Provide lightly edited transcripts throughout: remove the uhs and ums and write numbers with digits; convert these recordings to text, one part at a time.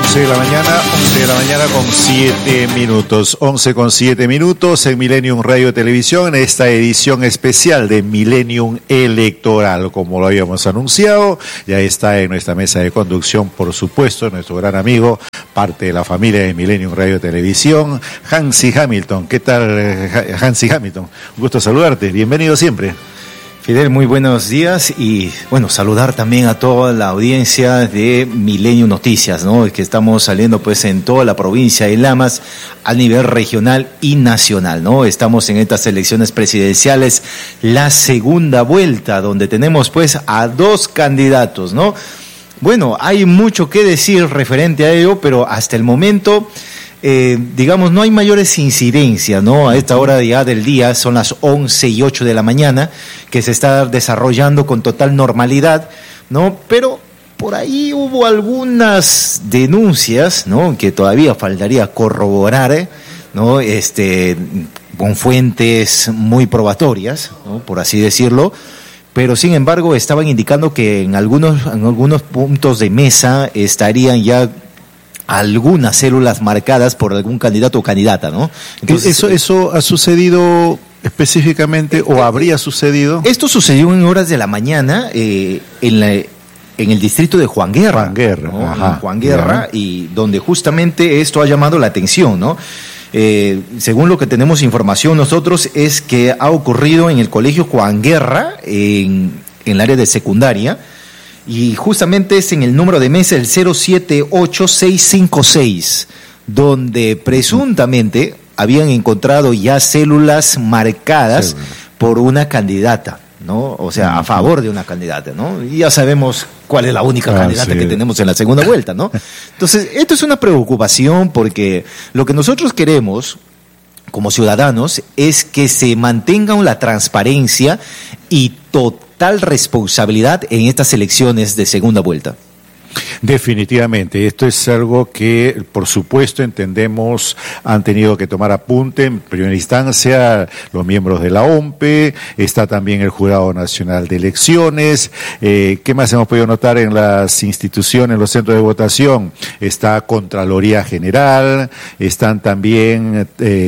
11 de la mañana con 7 minutos. 11 con 7 minutos en Millennium Radio Televisión, en esta edición especial de Millennium Electoral. Como lo habíamos anunciado, ya está en nuestra mesa de conducción, por supuesto, nuestro gran amigo, parte de la familia de Millennium Radio Televisión, Hansi Hamilton. ¿Qué tal, Hansi Hamilton? Un gusto saludarte, bienvenido siempre. Fidel, muy buenos días y bueno, saludar también a toda la audiencia de Milenio Noticias, ¿no? Que estamos saliendo pues en toda la provincia de Lamas a nivel regional y nacional, ¿no? Estamos en estas elecciones presidenciales, la segunda vuelta, donde tenemos pues a dos candidatos, ¿no? Bueno, hay mucho que decir referente a ello, pero hasta el momento digamos, no hay mayores incidencias, ¿no? A esta hora ya del día, son las 11:08 de la mañana, que se está desarrollando con total normalidad, ¿no? Pero por ahí hubo algunas denuncias, ¿no? Que todavía faltaría corroborar, ¿no? Con fuentes muy probatorias, ¿no? Por así decirlo. Pero sin embargo estaban indicando que en algunos puntos de mesa estarían ya algunas células marcadas por algún candidato o candidata, ¿no? Entonces, ¿Eso ha sucedido específicamente o habría sucedido? Esto sucedió en horas de la mañana en el distrito de Juan Guerra. Juan Guerra, ¿no? ajá. Juan Guerra, y donde justamente esto ha llamado la atención, ¿no? Según lo que tenemos información nosotros, es que ha ocurrido en el colegio Juan Guerra, en el área de secundaria, y justamente es en el número de mesa el 078656, donde presuntamente habían encontrado ya células marcadas por una candidata, ¿no? O sea, a favor de una candidata, ¿no? Y ya sabemos cuál es la única candidata que tenemos en la segunda vuelta, ¿no? Entonces, esto es una preocupación porque lo que nosotros queremos como ciudadanos es que se mantenga la transparencia y total responsabilidad en estas elecciones de segunda vuelta. Definitivamente, esto es algo que, por supuesto, entendemos, han tenido que tomar apunte en primera instancia los miembros de la OMPE, está también el Jurado Nacional de Elecciones. ¿Qué más hemos podido notar en las instituciones, en los centros de votación? Está Contraloría General, están también,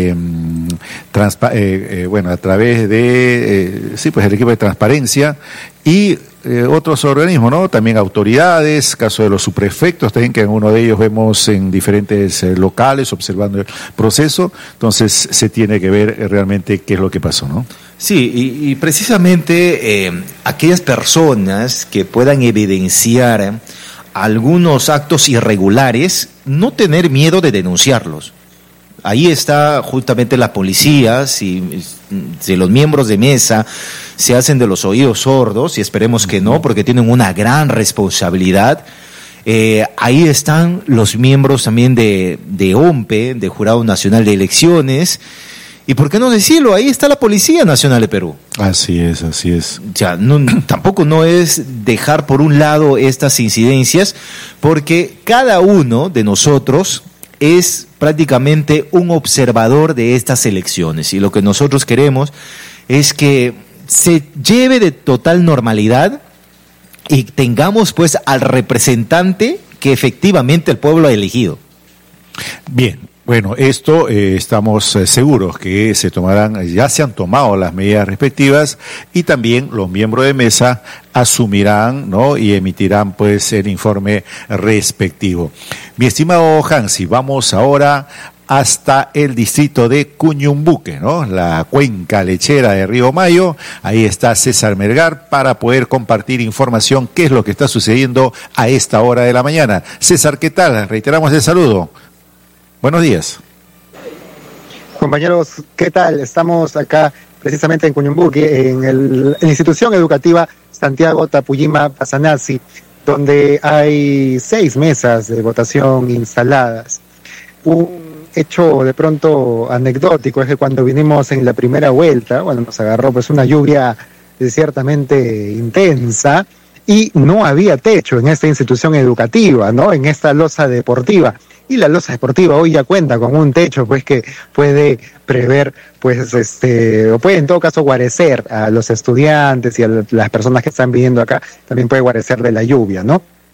a través de, el equipo de transparencia y otros organismos, ¿no? También autoridades, caso de los subprefectos, también que en uno de ellos vemos en diferentes locales observando el proceso. Entonces se tiene que ver realmente qué es lo que pasó, ¿no? Sí, y precisamente aquellas personas que puedan evidenciar algunos actos irregulares, no tener miedo de denunciarlos. Ahí está justamente la policía, si los miembros de mesa se hacen de los oídos sordos, y esperemos que no, porque tienen una gran responsabilidad. Ahí están los miembros también de OMPE, de Jurado Nacional de Elecciones, y por qué no decirlo, ahí está la Policía Nacional de Perú. Así es. O sea, tampoco no es dejar por un lado estas incidencias, porque cada uno de nosotros es prácticamente un observador de estas elecciones, y lo que nosotros queremos es que se lleve de total normalidad y tengamos pues al representante que efectivamente el pueblo ha elegido. Bien. Bueno, esto estamos seguros que ya se han tomado las medidas respectivas, y también los miembros de mesa asumirán, ¿no? Y emitirán pues el informe respectivo. Mi estimado Hansi, vamos ahora hasta el distrito de Cuñumbuque, ¿no? La cuenca lechera de Río Mayo. Ahí está César Melgar para poder compartir información, qué es lo que está sucediendo a esta hora de la mañana. César, ¿qué tal? Reiteramos el saludo. Buenos días. Compañeros, ¿qué tal? Estamos acá precisamente en Cuñumbuque, en la institución educativa Santiago Tapuyima Pasanasi, donde hay 6 mesas de votación instaladas. Un hecho de pronto anecdótico es que cuando vinimos en la primera vuelta, nos agarró pues una lluvia ciertamente intensa, y no había techo en esta institución educativa, ¿no? En esta losa deportiva. Y la losa deportiva hoy ya cuenta con un techo pues que puede prever pues o puede en todo caso guarecer a los estudiantes y a las personas que están viviendo acá, también puede guarecer de la lluvia, ¿no?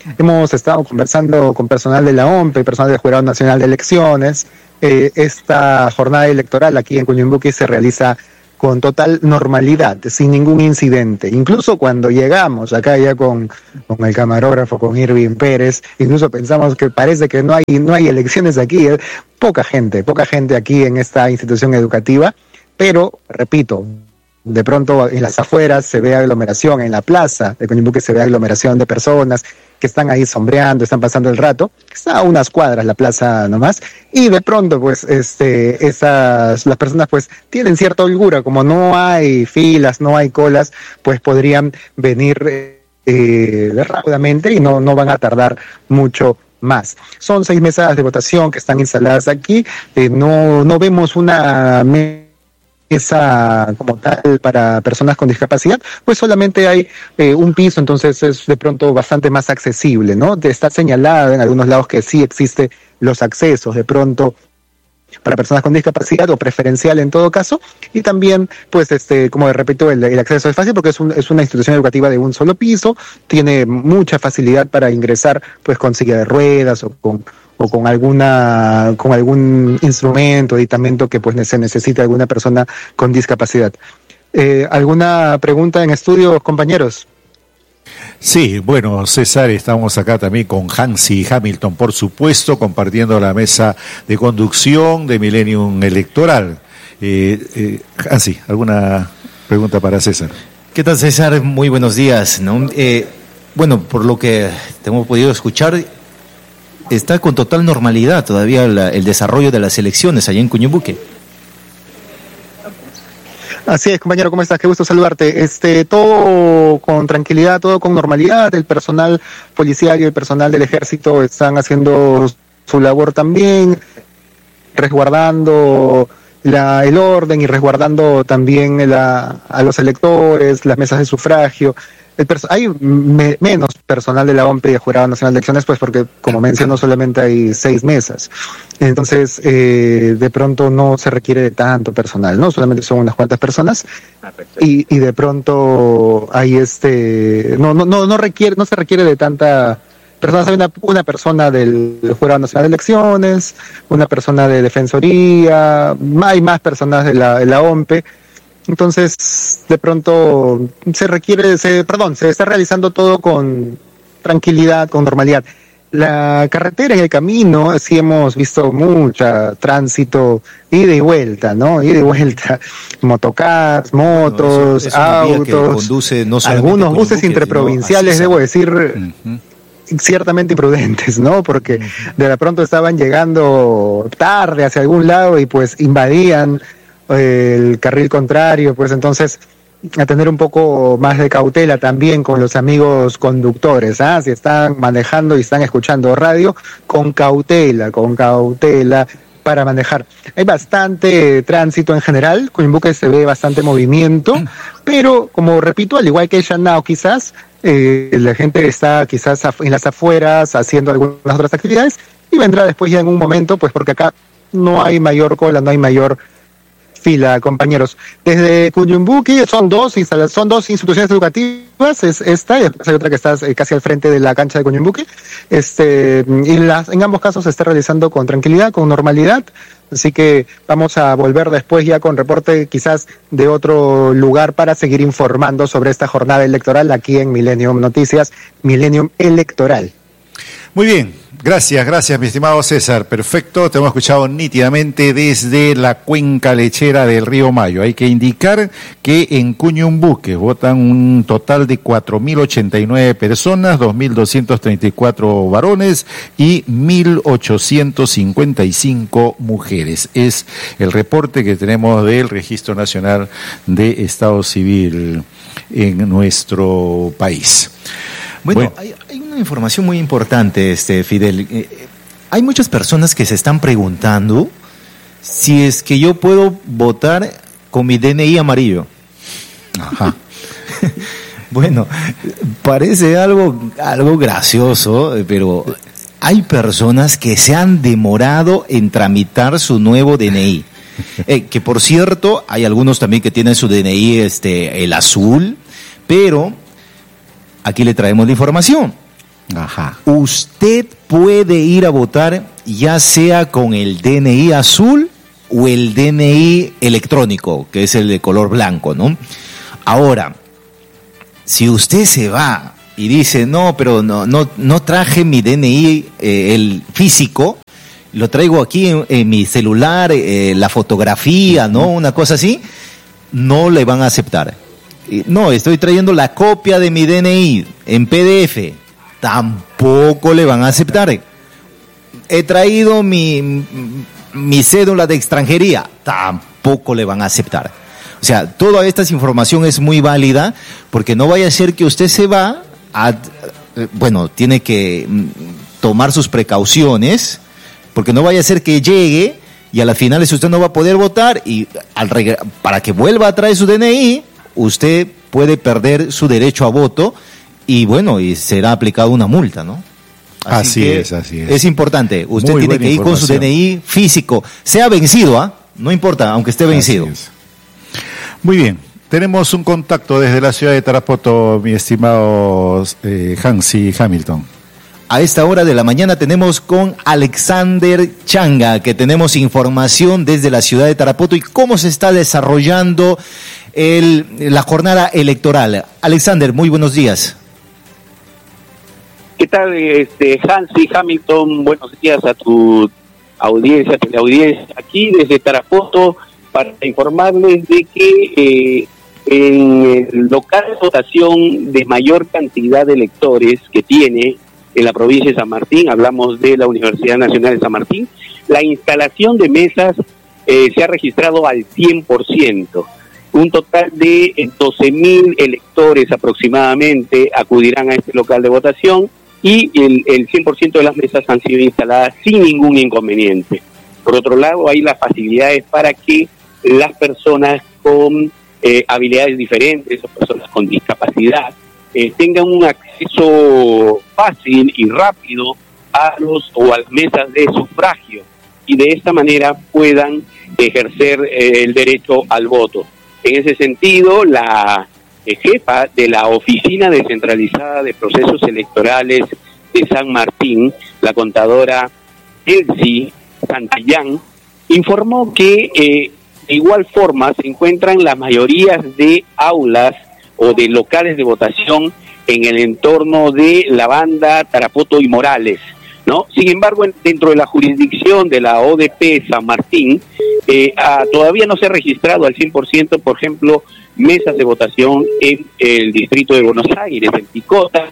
Hemos estado conversando con personal de la OMPE, personal del Jurado Nacional de Elecciones. Esta jornada electoral aquí en Cuyumbuqui se realiza con total normalidad, sin ningún incidente. Incluso cuando llegamos acá ya con el camarógrafo, con Irving Pérez, incluso pensamos que parece que no hay elecciones aquí. Poca gente aquí en esta institución educativa, pero, repito, de pronto en las afueras se ve aglomeración, en la plaza de Cuyumbuqui se ve aglomeración de personas que están ahí sombreando, están pasando el rato. Está a unas cuadras la plaza nomás, y de pronto pues las personas pues tienen cierta holgura, como no hay filas, no hay colas, pues podrían venir rápidamente y no van a tardar mucho más. Son 6 mesas de votación que están instaladas aquí. No vemos una mesa como tal para personas con discapacidad, pues solamente hay un piso, entonces es de pronto bastante más accesible, ¿no? Está señalado en algunos lados que sí existe los accesos, de pronto para personas con discapacidad o preferencial en todo caso, y también pues como repito, el acceso es fácil porque es una institución educativa de un solo piso, tiene mucha facilidad para ingresar pues con silla de ruedas o con algún instrumento, aditamento que pues se necesite alguna persona con discapacidad. ¿Alguna pregunta en estudio, compañeros? Sí, bueno, César, estamos acá también con Hansi Hamilton, por supuesto, compartiendo la mesa de conducción de Millennium Electoral. Hansi, ¿alguna pregunta para César? ¿Qué tal, César? Muy buenos días, ¿no? Bueno, por lo que hemos podido escuchar, está con total normalidad todavía el desarrollo de las elecciones allá en Cuyumbuqui. Así es, compañero, ¿cómo estás? Qué gusto saludarte. Todo con tranquilidad, todo con normalidad. El personal policial y el personal del ejército están haciendo su labor también, resguardando el orden y resguardando también a los electores, las mesas de sufragio. Hay menos personal de la OMPE y el Jurado Nacional de Elecciones, pues porque, como menciono, solamente hay 6 mesas. Entonces, de pronto no se requiere de tanto personal, ¿no? Solamente son unas cuantas personas. Y de pronto hay no se requiere de tanta personas. Hay una persona del Jurado Nacional de Elecciones, una persona de Defensoría, hay más personas de la OMPE. Entonces, de pronto se está realizando todo con tranquilidad, con normalidad. La carretera en el camino, sí hemos visto mucha tránsito, ida y vuelta, ¿no? Ida y vuelta, motocars, motos, autos, algunos buses interprovinciales, debo decir, ciertamente imprudentes, ¿no? Porque de pronto estaban llegando tarde hacia algún lado y pues invadían el carril contrario, pues entonces a tener un poco más de cautela también con los amigos conductores, si están manejando y están escuchando radio, con cautela para manejar. Hay bastante tránsito en general, Cuyumbuqui se ve bastante movimiento, pero como repito, al igual que Shanao quizás, la gente está quizás en las afueras haciendo algunas otras actividades y vendrá después ya en un momento, pues porque acá no hay mayor cola, no hay mayor fila, compañeros. Desde Cuyumbuqui son dos instituciones educativas, es esta, y después hay otra que está casi al frente de la cancha de Cuyumbuqui, y en ambos casos se está realizando con tranquilidad, con normalidad, así que vamos a volver después ya con reporte quizás de otro lugar para seguir informando sobre esta jornada electoral aquí en Millennium Noticias, Millennium Electoral. Muy bien, gracias mi estimado César, perfecto, te hemos escuchado nítidamente desde la cuenca lechera del río Mayo. Hay que indicar que en Cuyumbuqui votan un total de 4.089 personas, 2.234 varones y 1.855 mujeres. Es el reporte que tenemos del Registro Nacional de Estado Civil en nuestro país. Bueno, hay una información muy importante, Fidel. Hay muchas personas que se están preguntando si es que yo puedo votar con mi DNI amarillo. Ajá. Bueno, parece algo gracioso, pero hay personas que se han demorado en tramitar su nuevo DNI. Que por cierto, hay algunos también que tienen su DNI el azul, pero aquí le traemos la información. Ajá. Usted puede ir a votar ya sea con el DNI azul o el DNI electrónico, que es el de color blanco, ¿no? Ahora, si usted se va y dice, no, pero no traje mi DNI, el físico, lo traigo aquí en mi celular, la fotografía, ¿no? Una cosa así, no le van a aceptar. No, estoy trayendo la copia de mi DNI en PDF, tampoco le van a aceptar. He traído mi cédula de extranjería, tampoco le van a aceptar. O sea, toda esta información es muy válida, porque no vaya a ser que usted se va tiene que tomar sus precauciones, porque no vaya a ser que llegue y a las finales usted no va a poder votar y para que vuelva a traer su DNI, usted puede perder su derecho a voto y será aplicada una multa, ¿no? Así es. Es importante, usted Muy tiene buena que ir con su DNI físico, sea vencido, no importa, aunque esté vencido. Muy bien, tenemos un contacto desde la ciudad de Tarapoto, mi estimado Hansi Hamilton. A esta hora de la mañana tenemos con Alexander Changa, que tenemos información desde la ciudad de Tarapoto y cómo se está desarrollando la jornada electoral. Alexander, muy buenos días. ¿Qué tal, Hansi Hamilton? Buenos días a tu audiencia, teleaudiencia, aquí desde Tarapoto, para informarles de que en el local de votación de mayor cantidad de electores que tiene en la provincia de San Martín, hablamos de la Universidad Nacional de San Martín, la instalación de mesas se ha registrado al 100%. Un total de 12.000 electores aproximadamente acudirán a este local de votación y el 100% de las mesas han sido instaladas sin ningún inconveniente. Por otro lado, hay las facilidades para que las personas con habilidades diferentes o personas con discapacidad tengan un acceso fácil y rápido a las mesas de sufragio y de esta manera puedan ejercer el derecho al voto. En ese sentido, la jefa de la Oficina Descentralizada de Procesos Electorales de San Martín, la contadora Elsie Santillán, informó que de igual forma se encuentran las mayorías de aulas o de locales de votación en el entorno de la banda Tarapoto y Morales, ¿no? Sin embargo, dentro de la jurisdicción de la ODP San Martín, todavía no se ha registrado al 100%, por ejemplo, mesas de votación en el distrito de Buenos Aires, en Picota,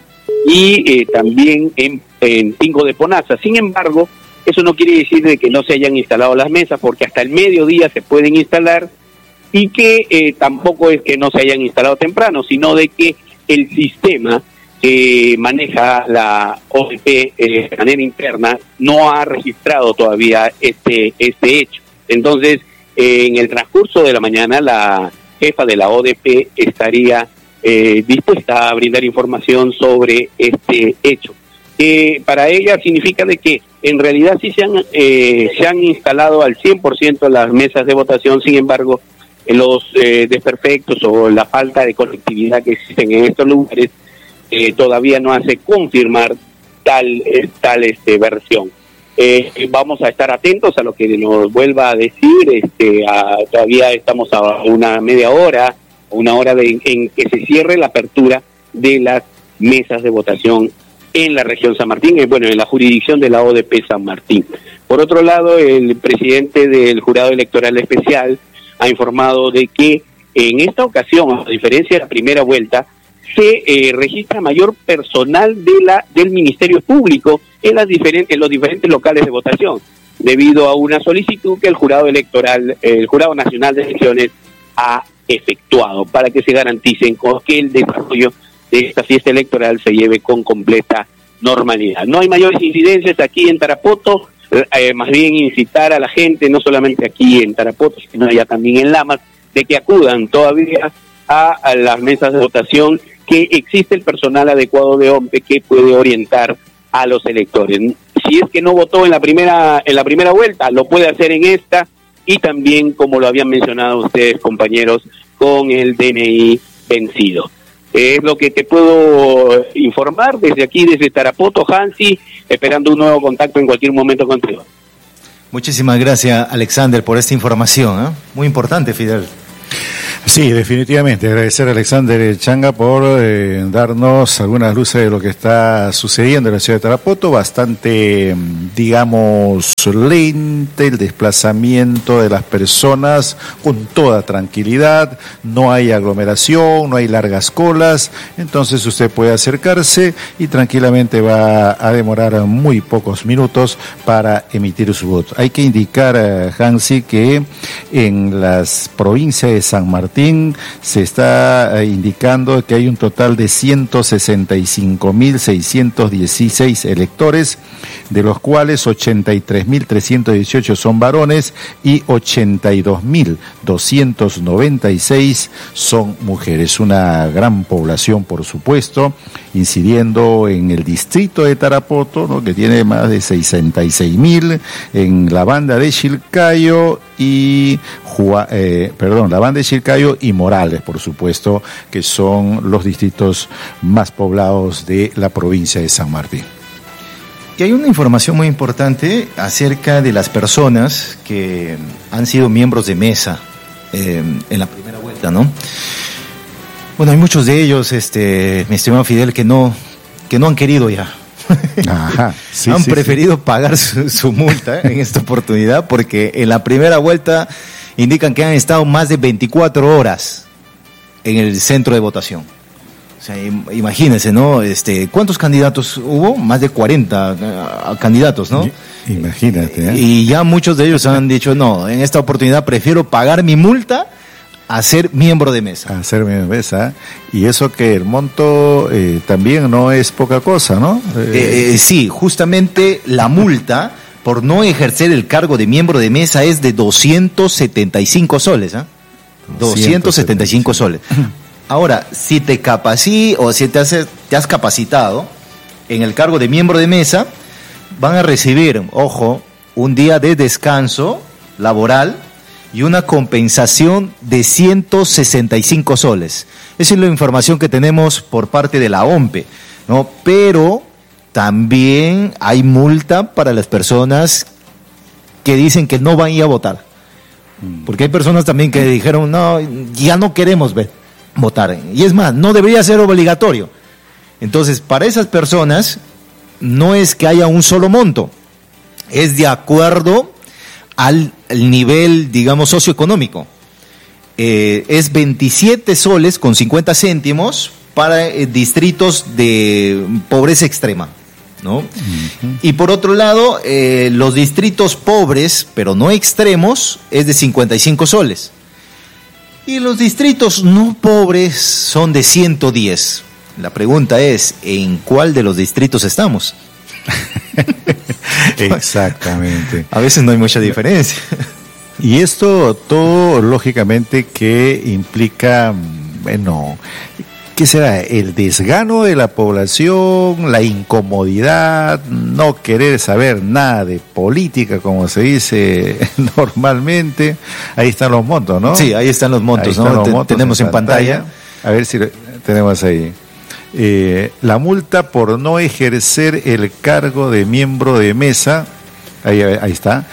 y también en Tingo de Ponaza. Sin embargo, eso no quiere decir de que no se hayan instalado las mesas, porque hasta el mediodía se pueden instalar, y que tampoco es que no se hayan instalado temprano, sino de que el sistema que maneja la ODP de manera interna no ha registrado todavía este hecho. Entonces, en el transcurso de la mañana, la jefa de la ODP estaría dispuesta a brindar información sobre este hecho. Para ella significa de que en realidad sí se han instalado al 100% las mesas de votación, sin embargo, los desperfectos o la falta de conectividad que existen en estos lugares todavía no hace confirmar tal versión. Vamos a estar atentos a lo que nos vuelva a decir. Todavía estamos a una media hora, una hora en que se cierre la apertura de las mesas de votación en la región San Martín, en la jurisdicción de la ODP San Martín. Por otro lado, el presidente del Jurado Electoral Especial ha informado de que en esta ocasión, a diferencia de la primera vuelta, se registra mayor personal del Ministerio Público en los diferentes locales de votación, debido a una solicitud que el Jurado Nacional de Elecciones ha efectuado para que se garanticen que el desarrollo de esta fiesta electoral se lleve con completa normalidad. No hay mayores incidencias aquí en Tarapoto, más bien incitar a la gente, no solamente aquí en Tarapoto, sino allá también en Lamas, de que acudan todavía a las mesas de votación, que existe el personal adecuado de OMPE que puede orientar a los electores. Si es que no votó en la primera vuelta, lo puede hacer en esta, y también, como lo habían mencionado ustedes, compañeros, con el DNI vencido. Es lo que te puedo informar desde aquí, desde Tarapoto, Hansi, esperando un nuevo contacto en cualquier momento contigo. Muchísimas gracias, Alexander, por esta información, ¿eh? Muy importante, Fidel. Sí, definitivamente. Agradecer a Alexander Changa por darnos algunas luces de lo que está sucediendo en la ciudad de Tarapoto. Bastante, digamos, lento el desplazamiento de las personas con toda tranquilidad. No hay aglomeración, no hay largas colas. Entonces usted puede acercarse y tranquilamente va a demorar muy pocos minutos para emitir su voto. Hay que indicar, Hansi, que en las provincias de San Martín se está indicando que hay un total de 165.616 electores, de los cuales 83.318 son varones y 82.296 son mujeres. Una gran población, por supuesto, incidiendo en el distrito de Tarapoto, ¿no?, que tiene más de 66.000, en la banda de Chilcayo y la banda de Chilcayo y Morales, por supuesto, que son los distritos más poblados de la provincia de San Martín. Y hay una información muy importante acerca de las personas que han sido miembros de mesa en la primera vuelta, ¿no? Bueno, hay muchos de ellos, mi estimado Fidel, que no han querido ya. Ajá, sí, han sí, preferido pagar su multa en esta oportunidad, porque en la primera vuelta indican que han estado más de 24 horas en el centro de votación. O sea, imagínense, ¿no? ¿Cuántos candidatos hubo? Más de 40 candidatos, ¿no? Imagínate, ¿eh? Y ya muchos de ellos han dicho, no, en esta oportunidad prefiero pagar mi multa a ser miembro de mesa. A ser miembro de mesa. Y eso que el monto también no es poca cosa, ¿no? Sí, justamente la multa por no ejercer el cargo de miembro de mesa es de 275 soles, ¿eh? 275 soles. Ahora, si te o si te has capacitado en el cargo de miembro de mesa, van a recibir, ojo, un día de descanso laboral y una compensación de 165 soles. Esa es la información que tenemos por parte de la OMPE, ¿no? Pero también hay multa para las personas que dicen que no van a ir a votar. Porque hay personas también que dijeron, no, ya no queremos votar. Y es más, no debería ser obligatorio. Entonces, para esas personas, no es que haya un solo monto. Es de acuerdo al nivel, digamos, socioeconómico. Es 27 soles con 50 céntimos para distritos de pobreza extrema, ¿no? Uh-huh. Y por otro lado, los distritos pobres, pero no extremos, es de 55 soles. Y los distritos no pobres son de 110. La pregunta es, ¿en cuál de los distritos estamos? Exactamente. A veces no hay mucha diferencia. Y esto todo, lógicamente, que implica, bueno, ¿qué será? El desgano de la población, la incomodidad, no querer saber nada de política, como se dice normalmente. Ahí están los montos, ¿no? Sí, ahí están los montos, ¿no? Los montos tenemos en pantalla. A ver si tenemos ahí. La multa por no ejercer el cargo de miembro de mesa, ahí está,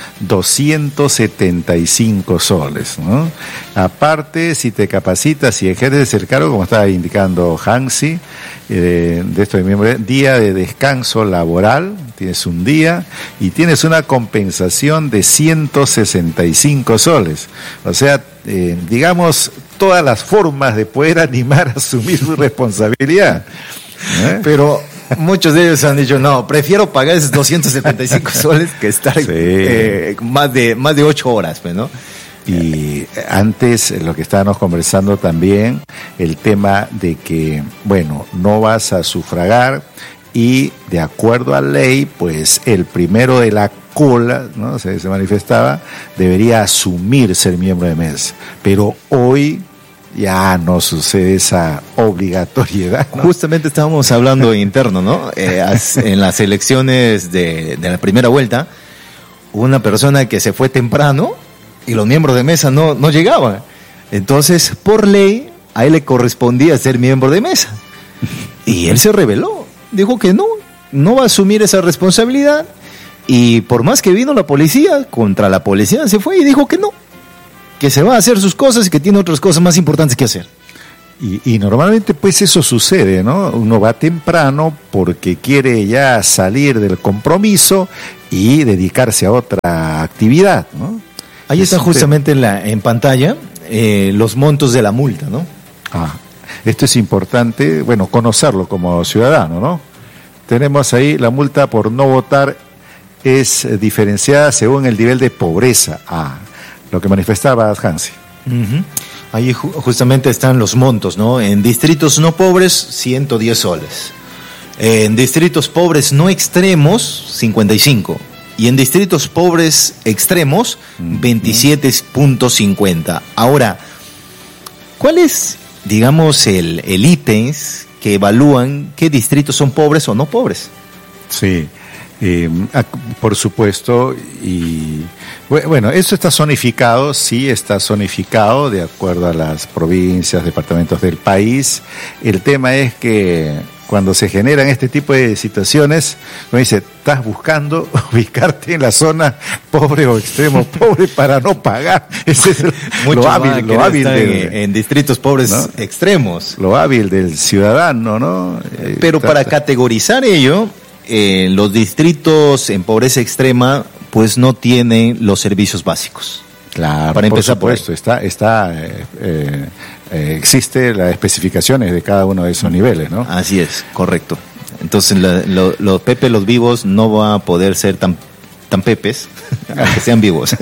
275 soles, ¿no? Aparte, si te capacitas y ejerces el cargo, como estaba indicando Hansi, de esto de miembro, día de descanso laboral, tienes un día, y tienes una compensación de 165 soles. O sea, digamos, todas las formas de poder animar a asumir su responsabilidad. Pero muchos de ellos han dicho, no, prefiero pagar esos 275 soles que estar más de 8 horas, pues, ¿no? Y antes, lo que estábamos conversando también, el tema de que, bueno, no vas a sufragar y de acuerdo a ley, pues el primero de la cola, ¿no? Se manifestaba, debería asumir ser miembro de mesa. Pero hoy ya no sucede esa obligatoriedad, ¿no? Justamente estábamos hablando interno, ¿no? En las elecciones de la primera vuelta, una persona que se fue temprano y los miembros de mesa no llegaban. Entonces, por ley, a él le correspondía ser miembro de mesa. Y él se rebeló, dijo que no va a asumir esa responsabilidad. Y por más que vino la policía, contra la policía se fue y dijo que se va a hacer sus cosas y que tiene otras cosas más importantes que hacer. Y normalmente pues eso sucede, ¿no? Uno va temprano porque quiere ya salir del compromiso y dedicarse a otra actividad, ¿no? Ahí está justamente en pantalla los montos de la multa, ¿no? Esto es importante, bueno, conocerlo como ciudadano, ¿no? Tenemos ahí la multa por no votar es diferenciada según el nivel de pobreza. Lo que manifestaba Hansi. Uh-huh. Ahí justamente están los montos, ¿no? En distritos no pobres, 110 soles. En distritos pobres no extremos, 55. Y en distritos pobres extremos, 27.50. Ahora, ¿cuál es, digamos, el ítems que evalúan qué distritos son pobres o no pobres? Sí. Por supuesto, y bueno, eso está zonificado, sí está zonificado de acuerdo a las provincias, departamentos del país. El tema es que cuando se generan este tipo de situaciones, como dice, estás buscando ubicarte en la zona pobre o extremo pobre para no pagar. Ese es lo hábil en distritos pobres, ¿no? Extremos. Lo hábil del ciudadano, ¿no? Pero para categorizar ello, los distritos en pobreza extrema pues no tienen los servicios básicos. Claro, para empezar, por supuesto, existe las especificaciones de cada uno de esos niveles, ¿no? Así es, correcto. Entonces los pepes, los vivos, no van a poder ser tan pepes, aunque sean vivos.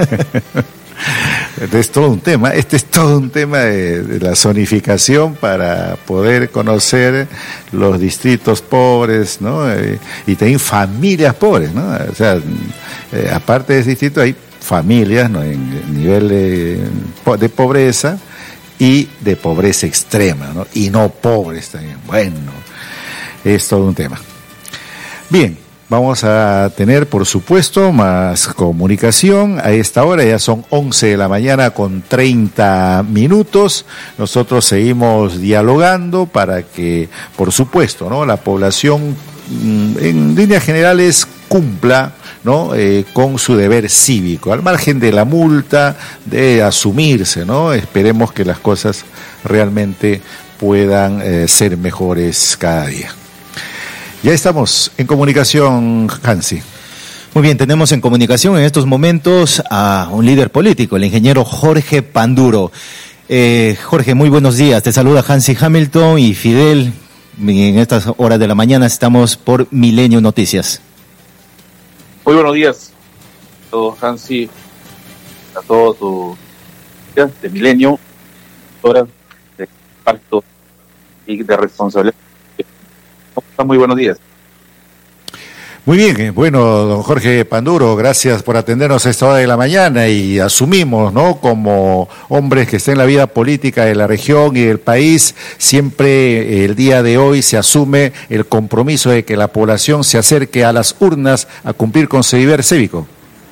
Es todo un tema, este es todo un tema de la zonificación para poder conocer los distritos pobres, ¿no? Y también familias pobres, ¿no? O sea, aparte de ese distrito hay familias, ¿no? En nivel de pobreza y de pobreza extrema, ¿no? Y no pobres también. Bueno, es todo un tema. Bien. Vamos a tener, por supuesto, más comunicación. A esta hora ya son 11 de la mañana con 30 minutos. Nosotros seguimos dialogando para que, por supuesto, ¿no? La población, en líneas generales, cumpla, ¿no? Con su deber cívico, al margen de la multa, de asumirse, ¿no? Esperemos que las cosas realmente puedan ser mejores cada día. Ya estamos en comunicación, Hansi. Muy bien, tenemos en comunicación en estos momentos a un líder político, el ingeniero Jorge Panduro. Jorge, muy buenos días. Te saluda Hansi Hamilton y Fidel. En estas horas de la mañana estamos por Milenio Noticias. Muy buenos días a todos, Hansi, a todos tu de Milenio, horas de impacto y de responsabilidad. Muy buenos días. Muy bien, bueno, don Jorge Panduro, gracias por atendernos a esta hora de la mañana y asumimos, ¿no? Como hombres que estén en la vida política de la región y del país, siempre el día de hoy se asume el compromiso de que la población se acerque a las urnas a cumplir con su deber cívico.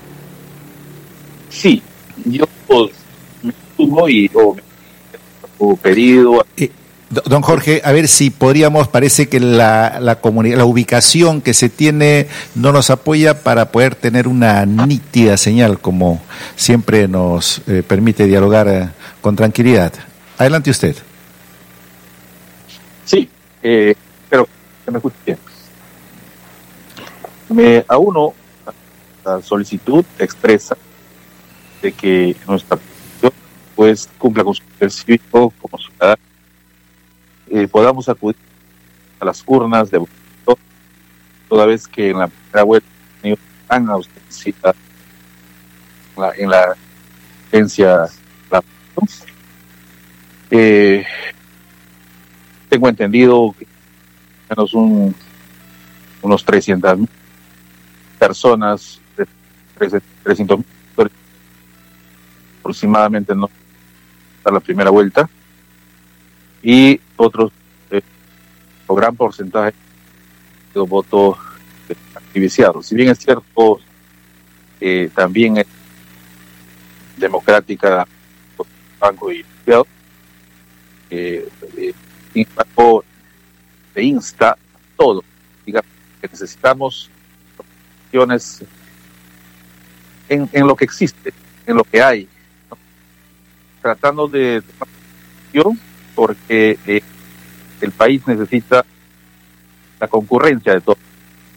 Sí, yo me sumo y pedido. Don Jorge, a ver si podríamos, parece que la ubicación que se tiene no nos apoya para poder tener una nítida señal, como siempre nos permite dialogar con tranquilidad. Adelante usted. Sí, pero que me escuche bien. A uno, la solicitud expresa de que nuestra población pues cumpla con su deber cívico como ciudadano. Podamos acudir a las urnas de voto, toda vez que en la primera vuelta han ausencia en la agencia. Tengo entendido que menos unos 300,000 personas, 300,000 aproximadamente, no a la primera vuelta. Y otros, un gran porcentaje de votos activizados. Si bien es cierto, también es democrática, banco y sin embargo, se insta a todo, digamos, que necesitamos opciones en lo que existe, en lo que hay, ¿no? Tratando de porque el país necesita la concurrencia de todos,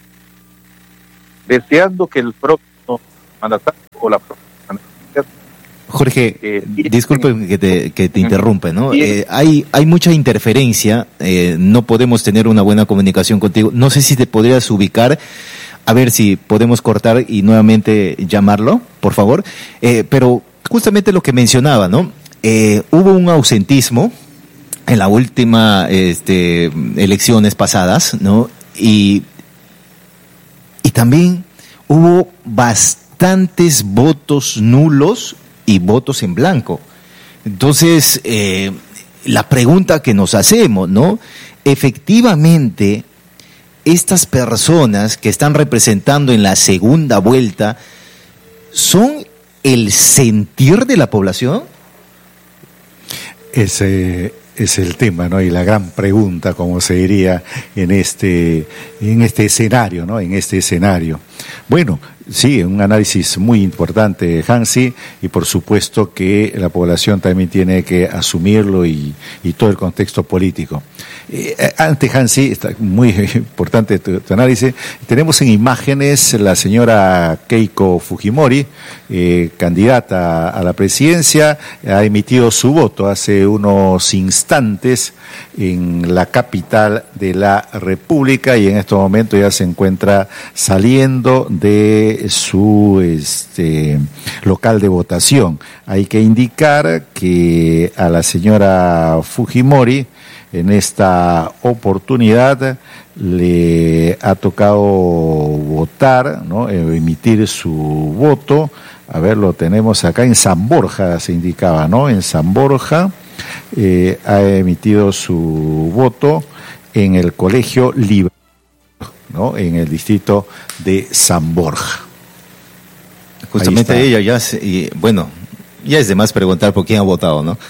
deseando que el próximo mandatario o la próxima mandataria, Jorge, disculpe que te interrumpe, ¿no? Hay mucha interferencia, no podemos tener una buena comunicación contigo. No sé si te podrías ubicar, a ver si podemos cortar y nuevamente llamarlo, por favor. Pero justamente lo que mencionaba, ¿no? Hubo un ausentismo en la última elecciones pasadas, ¿no? Y también hubo bastantes votos nulos y votos en blanco. Entonces, la pregunta que nos hacemos, ¿no? Efectivamente, estas personas que están representando en la segunda vuelta, ¿son el sentir de la población? Ese es el tema, ¿no? Y la gran pregunta, como se diría en este escenario, ¿no? En este escenario. Bueno, sí, un análisis muy importante, Hansi, y por supuesto que la población también tiene que asumirlo y todo el contexto político. Antes, Hansi, está muy importante tu análisis. Tenemos en imágenes la señora Keiko Fujimori, candidata a la presidencia, ha emitido su voto hace unos instantes en la capital de la República y en estos momentos ya se encuentra saliendo de su local de votación. Hay que indicar que a la señora Fujimori en esta oportunidad le ha tocado votar, ¿no? Emitir su voto. A ver, lo tenemos acá en San Borja, se indicaba, ¿no? En San Borja ha emitido su voto en el Colegio Libre, ¿no? En el distrito de San Borja. Justamente ella ya, bueno, ya es de más preguntar por quién ha votado, ¿no?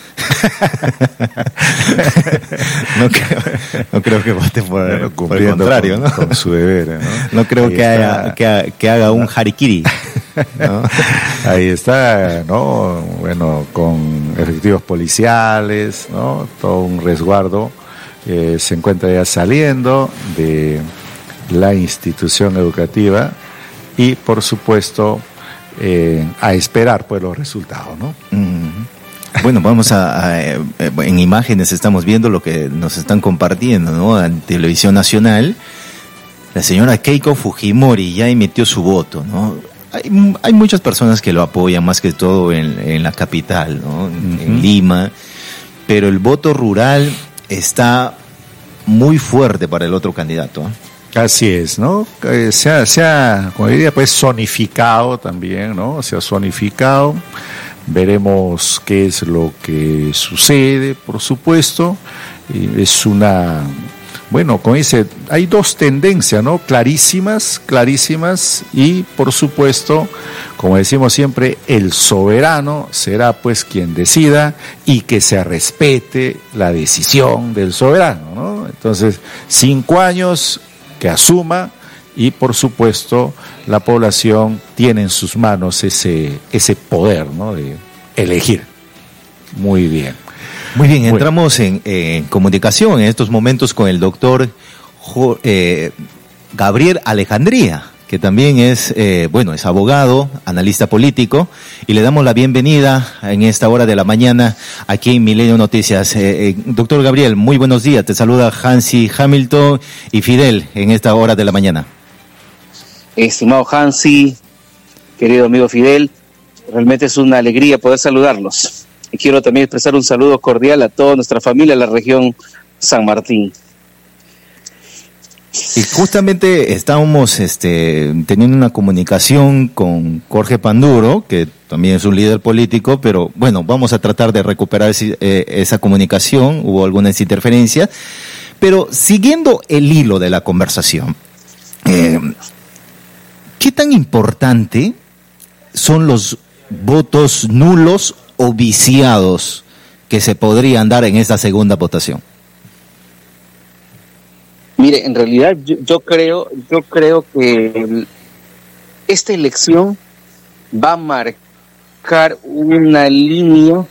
no creo que vote por el contrario, ¿no? Con su deber, ¿no? No creo que haga un harikiri, ¿no? Ahí está, ¿no? Bueno, con efectivos policiales, ¿no? Todo un resguardo. Se encuentra ya saliendo de la institución educativa y, por supuesto, a esperar pues los resultados, ¿no? Bueno, vamos en imágenes estamos viendo lo que nos están compartiendo, ¿no? En Televisión Nacional, la señora Keiko Fujimori ya emitió su voto, ¿no? Hay muchas personas que lo apoyan, más que todo en la capital, ¿no? En Lima, pero el voto rural está muy fuerte para el otro candidato, ¿eh? Así es, ¿no? Se ha, como diría, pues zonificado también, ¿no? Se ha zonificado. Veremos qué es lo que sucede, por supuesto. Es una, bueno, como dice, hay dos tendencias, ¿no? Clarísimas, y por supuesto, como decimos siempre, el soberano será pues quien decida y que se respete la decisión del soberano, ¿no? Entonces, 5 años que asuma y por supuesto la población tiene en sus manos ese poder, ¿no? De elegir. Muy bien. Muy bien, entramos en comunicación en estos momentos con el doctor Gabriel Alejandría, que también es abogado, analista político, y le damos la bienvenida en esta hora de la mañana aquí en Milenio Noticias. Doctor Gabriel, muy buenos días. Te saluda Hansi Hamilton y Fidel en esta hora de la mañana. Estimado Hansi, querido amigo Fidel, realmente es una alegría poder saludarlos. Y quiero también expresar un saludo cordial a toda nuestra familia de la región San Martín. Y justamente estábamos teniendo una comunicación con Jorge Panduro, que también es un líder político, pero bueno, vamos a tratar de recuperar esa comunicación, hubo algunas interferencias, pero siguiendo el hilo de la conversación, ¿qué tan importante son los votos nulos o viciados que se podrían dar en esta segunda votación? Mire, en realidad yo creo que esta elección va a marcar una línea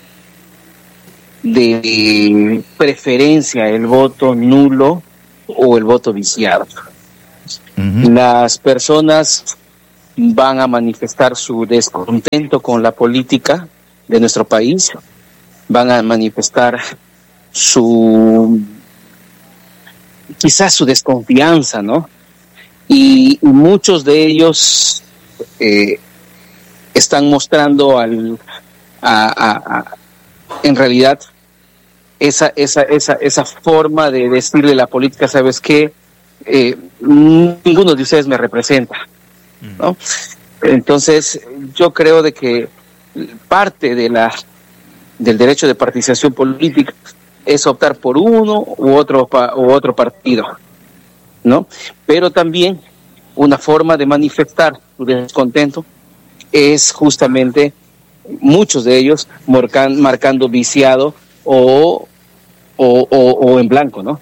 de preferencia, el voto nulo o el voto viciado. Uh-huh. Las personas van a manifestar su descontento con la política de nuestro país, van a manifestar quizás su desconfianza, ¿no? Y muchos de ellos están mostrando en realidad esa forma de decirle a la política, ¿sabes qué? Ninguno de ustedes me representa, ¿no? Entonces yo creo de que parte del derecho de participación política es optar por uno u otro partido, ¿no? Pero también una forma de manifestar su descontento es justamente muchos de ellos marcando viciado o en blanco, ¿no?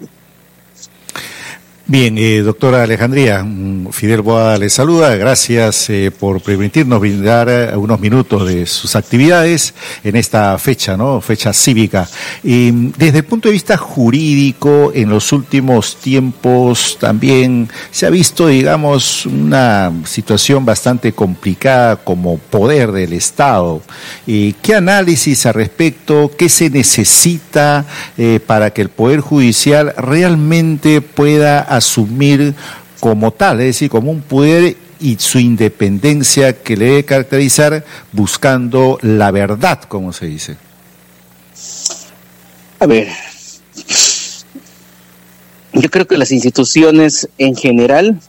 Bien, doctora Alejandría, Fidel Boada le saluda. Gracias por permitirnos brindar unos minutos de sus actividades en esta fecha, ¿no? Fecha cívica. Desde el punto de vista jurídico, en los últimos tiempos también se ha visto, digamos, una situación bastante complicada como poder del Estado. ¿Qué análisis al respecto? ¿Qué se necesita para que el Poder Judicial realmente pueda asumir como tal, es decir, como un poder y su independencia que le debe caracterizar, buscando la verdad, como se dice? A ver, yo creo que las instituciones en general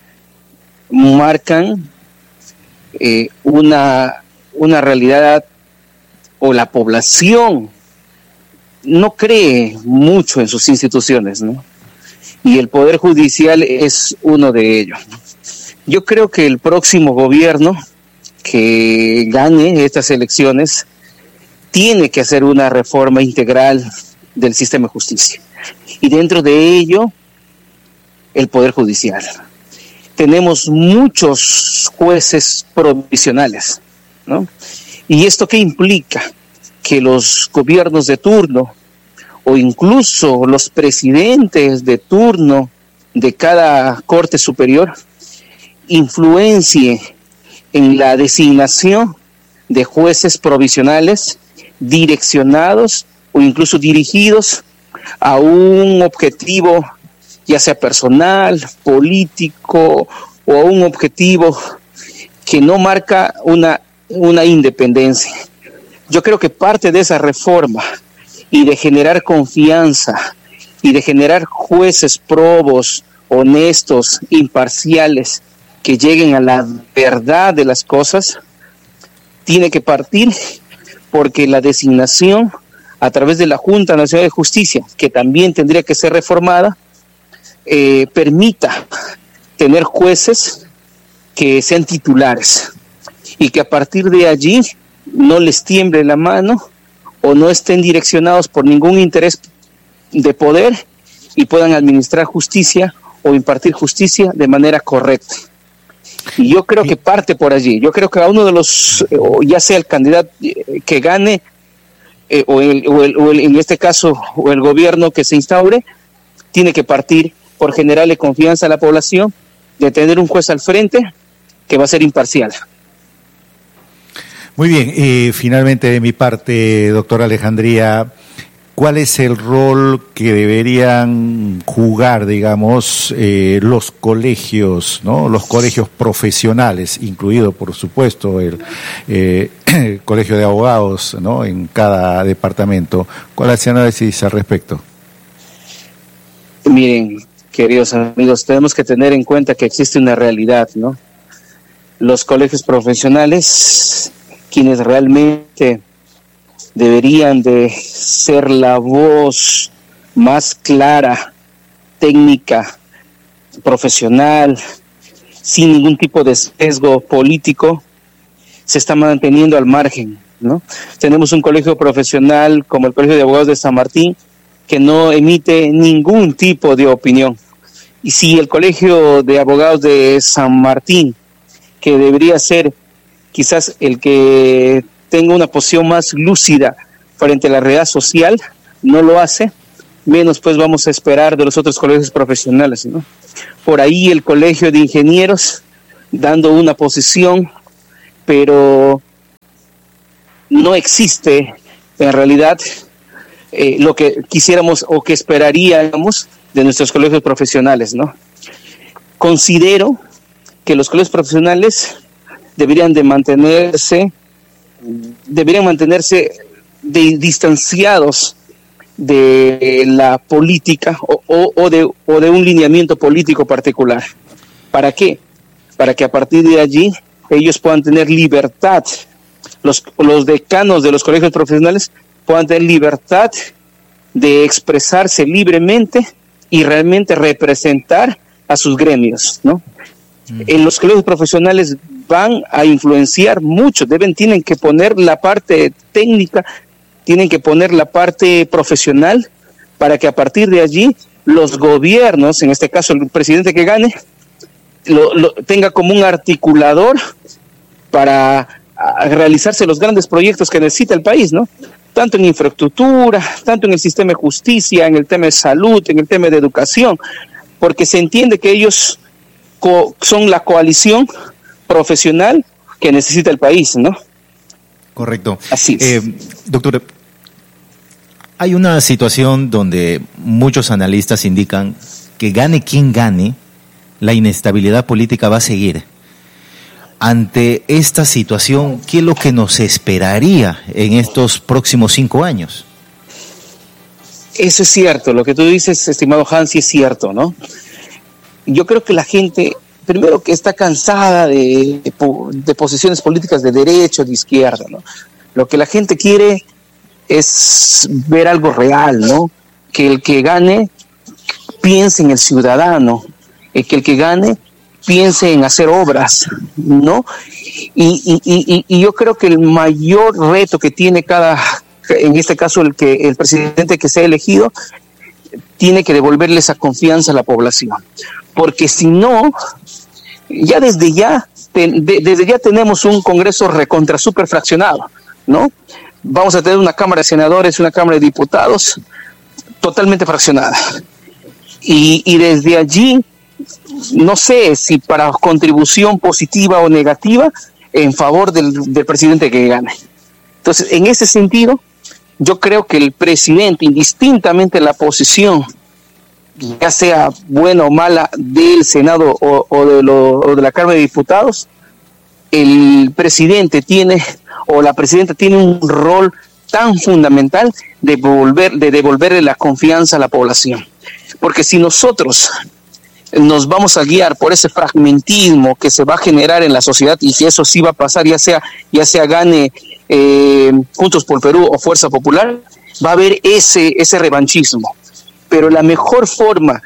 marcan una realidad, o la población no cree mucho en sus instituciones, ¿no? Y el Poder Judicial es uno de ellos. Yo creo que el próximo gobierno que gane estas elecciones tiene que hacer una reforma integral del sistema de justicia. Y dentro de ello, el Poder Judicial. Tenemos muchos jueces provisionales, ¿no? ¿Y esto qué implica? Que los gobiernos de turno o incluso los presidentes de turno de cada corte superior influencie en la designación de jueces provisionales direccionados o incluso dirigidos a un objetivo, ya sea personal, político, o a un objetivo que no marca una independencia. Yo creo que parte de esa reforma y de generar confianza y de generar jueces probos, honestos, imparciales, que lleguen a la verdad de las cosas, tiene que partir porque la designación a través de la Junta Nacional de Justicia, que también tendría que ser reformada, permita tener jueces que sean titulares y que a partir de allí no les tiemble la mano o no estén direccionados por ningún interés de poder y puedan administrar justicia o impartir justicia de manera correcta. Y yo creo que parte por allí. Yo creo que a uno de los, ya sea el candidato que gane, en este caso, o el gobierno que se instaure, tiene que partir por generarle confianza a la población, de tener un juez al frente que va a ser imparcial. Muy bien, finalmente de mi parte, doctora Alejandría, ¿cuál es el rol que deberían jugar, digamos, los colegios, ¿no? Los colegios profesionales, incluido, por supuesto, el colegio de abogados, ¿no? En cada departamento? ¿Cuál es el análisis al respecto? Miren, queridos amigos, tenemos que tener en cuenta que existe una realidad, ¿no? Los colegios profesionales, quienes realmente deberían de ser la voz más clara, técnica, profesional, sin ningún tipo de sesgo político, se está manteniendo al margen ¿no? Tenemos un colegio profesional como el Colegio de Abogados de San Martín que no emite ningún tipo de opinión. Y si el Colegio de Abogados de San Martín, que debería ser quizás el que tenga una posición más lúcida frente a la realidad social, no lo hace, menos pues vamos a esperar de los otros colegios profesionales, ¿no? Por ahí el Colegio de Ingenieros dando una posición, pero no existe en realidad lo que quisiéramos o que esperaríamos de nuestros colegios profesionales, ¿no? Considero que los colegios profesionales deberían mantenerse distanciados de la política o de un lineamiento político particular. ¿Para qué? Para que a partir de allí ellos puedan tener libertad, los decanos de los colegios profesionales puedan tener libertad de expresarse libremente y realmente representar a sus gremios, ¿no? En los colegios profesionales van a influenciar mucho, tienen que poner la parte técnica, tienen que poner la parte profesional para que a partir de allí los gobiernos, en este caso el presidente que gane, lo tenga como un articulador para realizarse los grandes proyectos que necesita el país, ¿no? Tanto en infraestructura, tanto en el sistema de justicia, en el tema de salud, en el tema de educación, porque se entiende que ellos son la coalición profesional que necesita el país, ¿no? Correcto. Así es. Doctor, hay una situación donde muchos analistas indican que gane quien gane, la inestabilidad política va a seguir. Ante esta situación, ¿qué es lo que nos esperaría en estos próximos 5 años? Eso es cierto, lo que tú dices, estimado Hansi, es cierto, ¿no? Yo creo que la gente, primero que está cansada de posiciones políticas de derecha o de izquierda, ¿no? Lo que la gente quiere es ver algo real, ¿no? Que el que gane piense en el ciudadano, que el que gane piense en hacer obras, ¿no? Y yo creo que el mayor reto que tiene en este caso el presidente que sea elegido, tiene que devolverle esa confianza a la población, porque si no, desde ya tenemos un Congreso recontra super fraccionado, ¿no? Vamos a tener una Cámara de Senadores, una Cámara de Diputados totalmente fraccionada, y desde allí no sé si para contribución positiva o negativa en favor del presidente que gane. Entonces, en ese sentido, yo creo que el presidente, indistintamente la posición, ya sea buena o mala, del Senado o de la Cámara de Diputados, el presidente o la presidenta tiene un rol tan fundamental de devolverle la confianza a la población. Porque si nosotros nos vamos a guiar por ese fragmentismo que se va a generar en la sociedad, y que eso sí va a pasar, ya sea gane Juntos por Perú o Fuerza Popular, va a haber ese revanchismo. Pero la mejor forma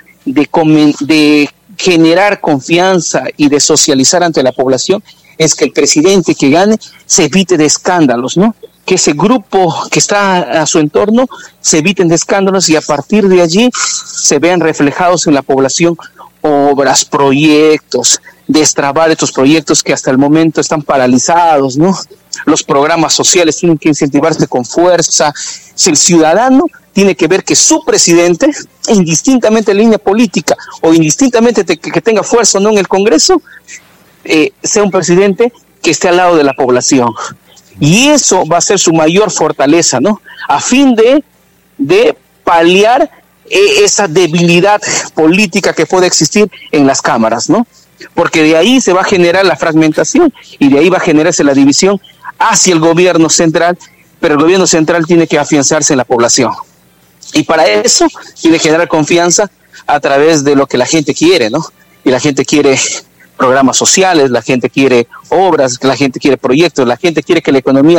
de generar confianza y de socializar ante la población es que el presidente que gane se evite de escándalos, ¿no? Que ese grupo que está a su entorno se eviten de escándalos, y a partir de allí se vean reflejados en la población obras, proyectos, destrabar estos proyectos que hasta el momento están paralizados, ¿no? Los programas sociales tienen que incentivarse con fuerza. Si el ciudadano tiene que ver que su presidente, indistintamente de línea política o indistintamente que tenga fuerza o no en el Congreso, sea un presidente que esté al lado de la población. Y eso va a ser su mayor fortaleza, ¿no? A fin de paliar esa debilidad política que puede existir en las cámaras, ¿no? Porque de ahí se va a generar la fragmentación y de ahí va a generarse la división hacia el gobierno central, pero el gobierno central tiene que afianzarse en la población. Y para eso tiene que generar confianza a través de lo que la gente quiere, ¿no? Y la gente quiere programas sociales, la gente quiere obras, la gente quiere proyectos, la gente quiere que la economía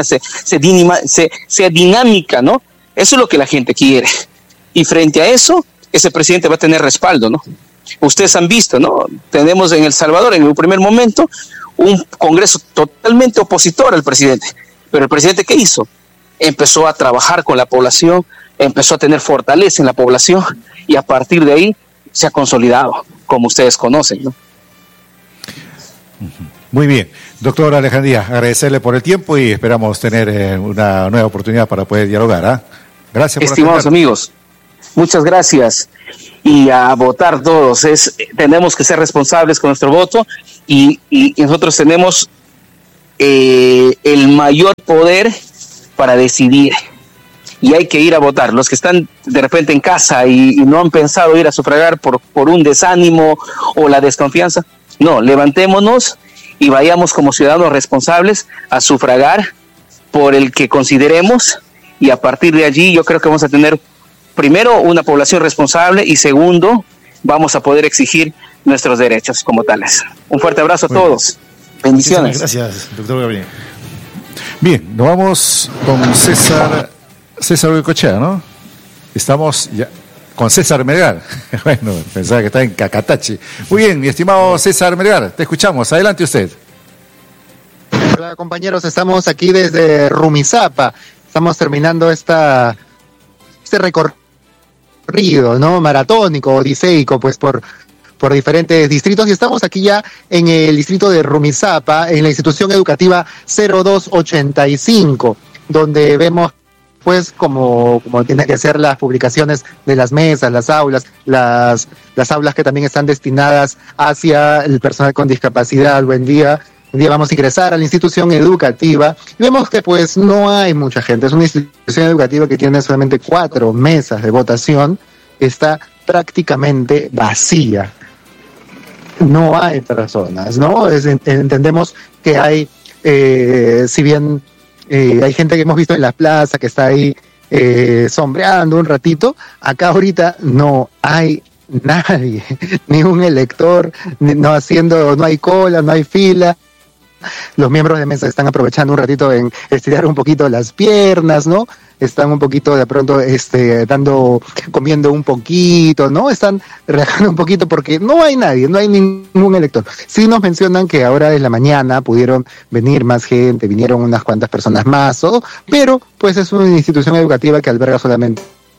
sea dinámica, ¿no? Eso es lo que la gente quiere. Y frente a eso, ese presidente va a tener respaldo, ¿no? Ustedes han visto, ¿no? Tenemos en El Salvador, en un primer momento, un Congreso totalmente opositor al presidente, Pero el presidente, ¿qué hizo? Empezó a trabajar con la población, empezó a tener fortaleza en la población y a partir de ahí se ha consolidado, como ustedes conocen, ¿no? Muy bien. Doctor Alejandría, agradecerle por el tiempo y esperamos tener una nueva oportunidad para poder dialogar. ¿Ah? Gracias por Estimados amigos, muchas gracias. Y a votar todos. Tenemos que ser responsables con nuestro voto y nosotros tenemos el mayor poder para decidir. Y hay que ir a votar. Los que están de repente en casa y no han pensado ir a sufragar por un desánimo o la desconfianza, no, levantémonos y vayamos como ciudadanos responsables a sufragar por el que consideremos, y a partir de allí yo creo que vamos a tener primero una población responsable y segundo vamos a poder exigir nuestros derechos como tales. Un fuerte abrazo a todos. Bendiciones. Gracias, doctor Gabriel. Bien, nos vamos con César Goicoechea, ¿no? Estamos ya con César Melgar. Bueno, pensaba que estaba en Cacatachi. Muy bien, mi estimado César Melgar, te escuchamos. Adelante usted. Hola compañeros, estamos aquí desde Rumisapa. Estamos terminando este recorrido, ¿no? Maratónico, odiseico, pues por diferentes distritos, y estamos aquí ya en el distrito de Rumisapa, en la institución educativa 0285, donde vemos pues como tienen que ser las publicaciones de las mesas, las aulas que también están destinadas hacia el personal con discapacidad. Buen día vamos a ingresar a la institución educativa y vemos que pues no hay mucha gente. Es una institución educativa que tiene solamente 4 mesas de votación, está prácticamente vacía. No hay personas, ¿no? Entendemos que hay, si bien hay gente que hemos visto en la plaza que está ahí sombreando un ratito, acá ahorita no hay nadie, ni un elector, no hay cola, no hay fila. Los miembros de mesa están aprovechando un ratito en estirar un poquito las piernas, ¿no? Están un poquito de pronto comiendo un poquito, ¿no? Están relajando un poquito porque no hay nadie, no hay ningún elector. Sí nos mencionan que ahora de la mañana pudieron venir más gente, vinieron unas cuantas personas más, pero pues es una institución educativa que alberga solamente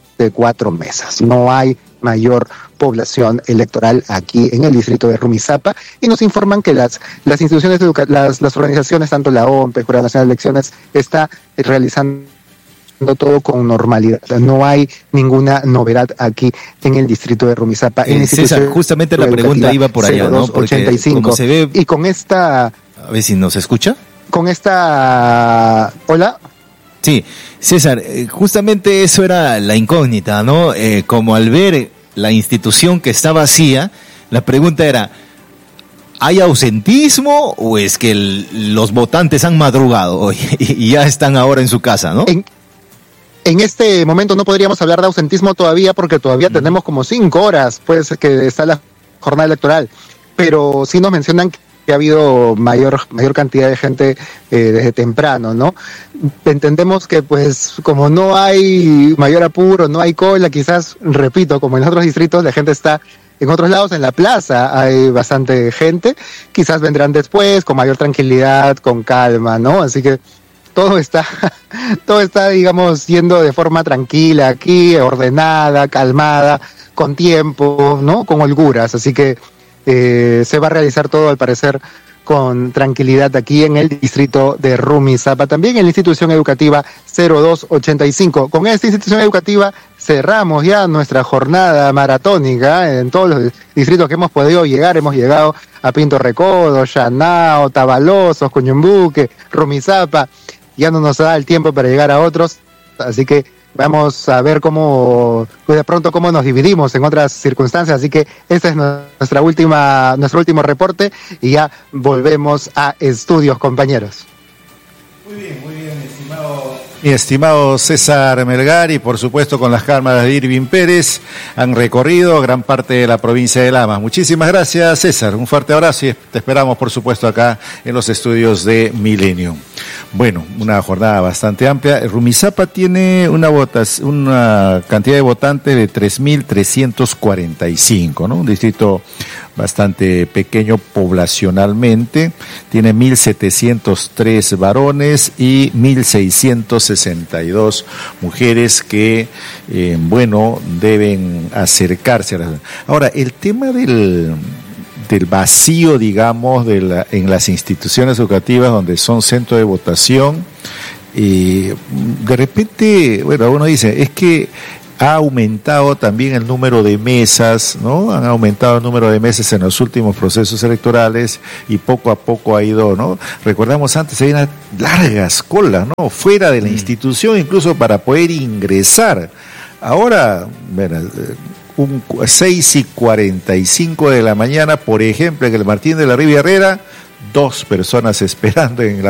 4 mesas. No hay mayor población electoral aquí en el distrito de Rumisapa, y nos informan que las instituciones las organizaciones, tanto la OMP, Jurado Nacional de Elecciones, está realizando todo con normalidad. No hay ninguna novedad aquí en el distrito de Rumisapa. César, justamente la pregunta iba por allá, ¿no? Porque como se ve... Y con esta... A ver si nos escucha. Con esta... ¿Hola? Sí, César, justamente eso era la incógnita, ¿no? Como al ver la institución que está vacía, la pregunta era, ¿hay ausentismo o es que los votantes han madrugado hoy y ya están ahora en su casa, ¿no? En este momento no podríamos hablar de ausentismo todavía porque todavía tenemos como 5 horas, pues, que está la jornada electoral, pero sí nos mencionan que ha habido mayor cantidad de gente desde temprano, ¿no? Entendemos que pues como no hay mayor apuro, no hay cola, quizás, repito, como en otros distritos la gente está en otros lados, en la plaza hay bastante gente, quizás vendrán después con mayor tranquilidad, con calma, ¿no? Así que todo está, digamos, yendo de forma tranquila aquí, ordenada, calmada, con tiempo, ¿no? Con holguras, así que se va a realizar todo, al parecer, con tranquilidad aquí en el distrito de Rumisapa, también en la institución educativa 0285. Con esta institución educativa cerramos ya nuestra jornada maratónica en todos los distritos que hemos podido llegar. Hemos llegado a Pinto Recodo, Llanao, Tabalosos, Cuñumbuque, Rumisapa. Ya no nos da el tiempo para llegar a otros, así que vamos a ver cómo nos dividimos en otras circunstancias. Así que este es nuestro último reporte y ya volvemos a estudios, compañeros. Muy bien, mi estimado César Melgar, y por supuesto con las cámaras de Irving Pérez han recorrido gran parte de la provincia de Lamas. Muchísimas gracias, César. Un fuerte abrazo y te esperamos, por supuesto, acá en los estudios de Milenio. Bueno, una jornada bastante amplia. Rumisapa tiene una cantidad de votantes de 3.345, ¿no? Un distrito bastante pequeño poblacionalmente, tiene 1.703 varones y 1.662 mujeres que, deben acercarse a las... Ahora, el tema del vacío, digamos, en las instituciones educativas donde son centros de votación, de repente, uno dice, es que ha aumentado también el número de mesas, ¿no? Han aumentado el número de mesas en los últimos procesos electorales y poco a poco ha ido, ¿no? Recordamos antes había unas largas colas, ¿no? Fuera de la institución, incluso para poder ingresar. Ahora, 6:45 de la mañana, por ejemplo, en el Martín de la Riva Herrera, 2 personas esperando en la